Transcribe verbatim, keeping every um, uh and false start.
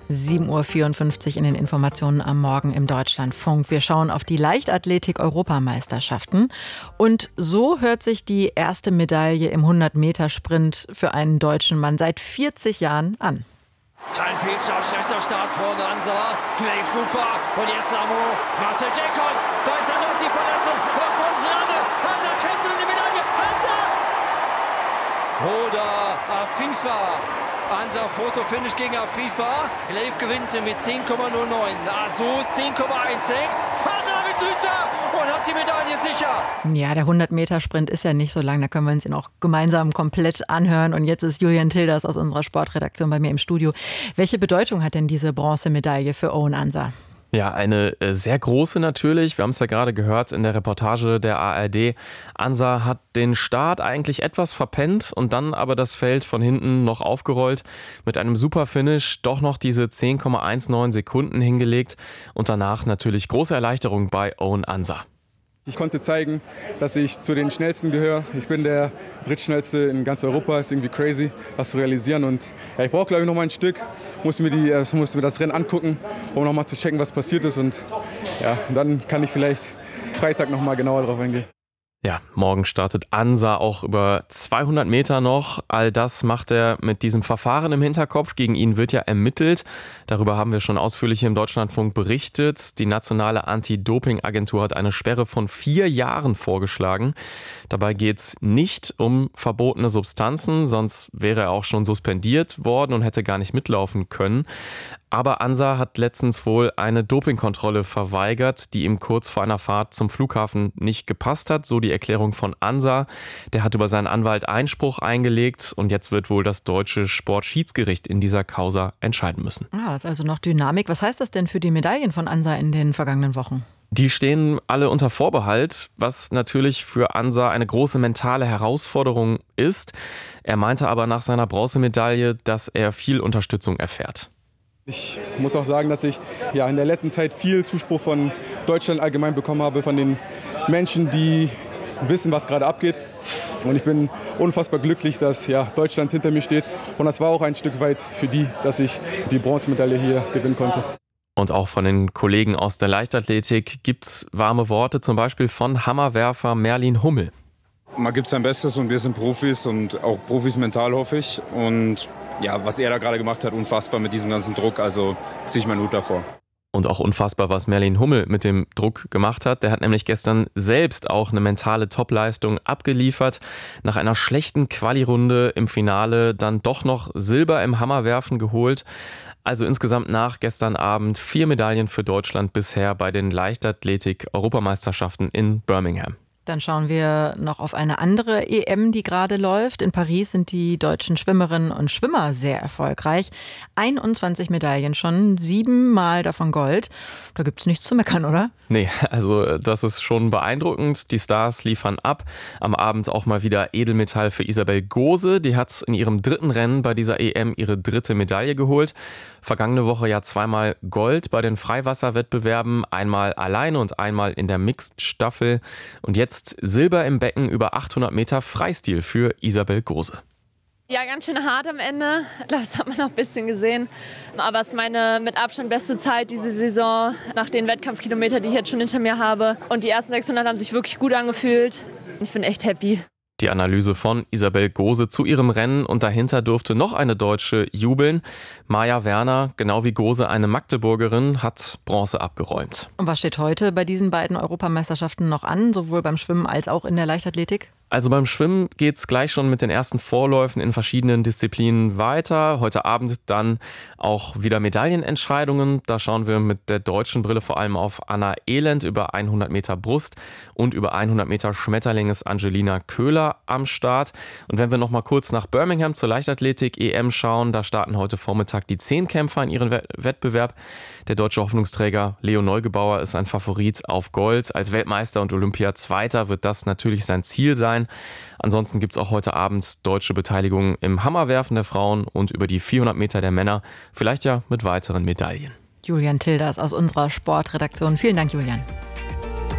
sieben Uhr vierundfünfzig in den Informationen am Morgen im Deutschlandfunk. Wir schauen auf die Leichtathletik-Europameisterschaften. Und so hört sich die erste Medaille im hundert-Meter-Sprint für einen deutschen Mann seit vierzig Jahren an. Kein Fehlstart, schlechter Start vorne, Ansa, Clave super, und jetzt Amo, Marcel Jacobs, da ist dann noch die Verletzung, Alphonse Leandre, Hansa kämpft um die Medaille, Hansa! Roda, Afifa, Ansa Fotofinish gegen Afifa, Clave gewinnt mit zehn Komma null neun, Asu zehn Komma sechzehn, Hansa mit Tüter und hat die Medaille sicher. Ja, der hundert-Meter-Sprint ist ja nicht so lang, da können wir uns ihn auch gemeinsam komplett anhören. Und jetzt ist Julian Tilders aus unserer Sportredaktion bei mir im Studio. Welche Bedeutung hat denn diese Bronzemedaille für Owen Ansa? Ja, eine äh, sehr große natürlich. Wir haben es ja gerade gehört in der Reportage der A R D. Ansa hat den Start eigentlich etwas verpennt und dann aber das Feld von hinten noch aufgerollt. Mit einem super Finish doch noch diese zehn Komma neunzehn Sekunden hingelegt. Und danach natürlich große Erleichterung bei Owen Ansa. Ich konnte zeigen, dass ich zu den Schnellsten gehöre. Ich bin der drittschnellste in ganz Europa. Ist irgendwie crazy, das zu realisieren. Und ja, ich brauche, glaube ich, noch mal ein Stück. Muss mir, die, äh, muss mir das Rennen angucken, um noch mal zu checken, was passiert ist. Und ja, dann kann ich vielleicht Freitag noch mal genauer drauf eingehen. Ja, morgen startet Ansa auch über zweihundert Meter noch. All das macht er mit diesem Verfahren im Hinterkopf. Gegen ihn wird ja ermittelt. Darüber haben wir schon ausführlich hier im Deutschlandfunk berichtet. Die nationale Anti-Doping-Agentur hat eine Sperre von vier Jahren vorgeschlagen. Dabei geht es nicht um verbotene Substanzen, sonst wäre er auch schon suspendiert worden und hätte gar nicht mitlaufen können. Aber Ansa hat letztens wohl eine Dopingkontrolle verweigert, die ihm kurz vor einer Fahrt zum Flughafen nicht gepasst hat. So die Erklärung von Ansa. Der hat über seinen Anwalt Einspruch eingelegt und jetzt wird wohl das deutsche Sportschiedsgericht in dieser Causa entscheiden müssen. Ah, das ist also noch Dynamik. Was heißt das denn für die Medaillen von Ansa in den vergangenen Wochen? Die stehen alle unter Vorbehalt, was natürlich für Ansa eine große mentale Herausforderung ist. Er meinte aber nach seiner Bronzemedaille, dass er viel Unterstützung erfährt. Ich muss auch sagen, dass ich ja, in der letzten Zeit viel Zuspruch von Deutschland allgemein bekommen habe, von den Menschen, die wissen, was gerade abgeht. Und ich bin unfassbar glücklich, dass ja, Deutschland hinter mir steht. Und das war auch ein Stück weit für die, dass ich die Bronzemedaille hier gewinnen konnte. Und auch von den Kollegen aus der Leichtathletik gibt's warme Worte, zum Beispiel von Hammerwerfer Merlin Hummel. Man gibt sein Bestes und wir sind Profis und auch Profis mental, hoffe ich. Und ja, was er da gerade gemacht hat, unfassbar mit diesem ganzen Druck, also ziehe ich meinen Hut davor. Und auch unfassbar, was Merlin Hummel mit dem Druck gemacht hat. Der hat nämlich gestern selbst auch eine mentale Topleistung abgeliefert. Nach einer schlechten Quali-Runde im Finale dann doch noch Silber im Hammerwerfen geholt. Also insgesamt nach gestern Abend vier Medaillen für Deutschland bisher bei den Leichtathletik-Europameisterschaften in Birmingham. Dann schauen wir noch auf eine andere E M, die gerade läuft. In Paris sind die deutschen Schwimmerinnen und Schwimmer sehr erfolgreich. einundzwanzig Medaillen schon, siebenmal davon Gold. Da gibt es nichts zu meckern, oder? Nee, also das ist schon beeindruckend. Die Stars liefern ab. Am Abend auch mal wieder Edelmetall für Isabel Gose. Die hat in ihrem dritten Rennen bei dieser E M ihre dritte Medaille geholt. Vergangene Woche ja zweimal Gold bei den Freiwasserwettbewerben. Einmal alleine und einmal in der Mixed-Staffel. Und jetzt Silber im Becken über achthundert Meter Freistil für Isabel Gose. Ja, ganz schön hart am Ende. Das hat man auch ein bisschen gesehen. Aber es ist meine mit Abstand beste Zeit diese Saison nach den Wettkampfkilometern, die ich jetzt schon hinter mir habe. Und die ersten sechshundert haben sich wirklich gut angefühlt. Ich bin echt happy. Die Analyse von Isabel Gose zu ihrem Rennen und dahinter durfte noch eine Deutsche jubeln. Maja Werner, genau wie Gose eine Magdeburgerin, hat Bronze abgeräumt. Und was steht heute bei diesen beiden Europameisterschaften noch an, sowohl beim Schwimmen als auch in der Leichtathletik? Also beim Schwimmen geht es gleich schon mit den ersten Vorläufen in verschiedenen Disziplinen weiter. Heute Abend dann auch wieder Medaillenentscheidungen. Da schauen wir mit der deutschen Brille vor allem auf Anna Elend über hundert Meter Brust und über hundert Meter Schmetterling ist Angelina Köhler am Start. Und wenn wir noch mal kurz nach Birmingham zur Leichtathletik-E M schauen, da starten heute Vormittag die Zehnkämpfer in ihren Wettbewerb. Der deutsche Hoffnungsträger Leo Neugebauer ist ein Favorit auf Gold. Als Weltmeister und Olympiazweiter wird das natürlich sein Ziel sein. Ansonsten gibt es auch heute Abend deutsche Beteiligung im Hammerwerfen der Frauen und über die vierhundert Meter der Männer, vielleicht ja mit weiteren Medaillen. Julian Tilders aus unserer Sportredaktion. Vielen Dank, Julian.